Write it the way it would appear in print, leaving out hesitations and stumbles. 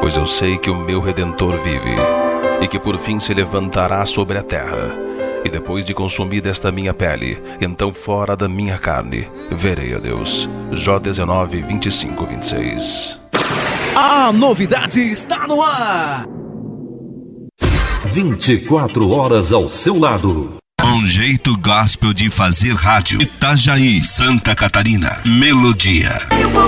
pois eu sei que o meu Redentor vive, e que por fim se levantará sobre a terra. E depois de consumida esta minha pele, então fora da minha carne, verei a Deus. Jó 19, 25, 26. A novidade está no ar. 24 horas ao seu lado. Um jeito gospel de fazer rádio. Itajaí, Santa Catarina. Melodia.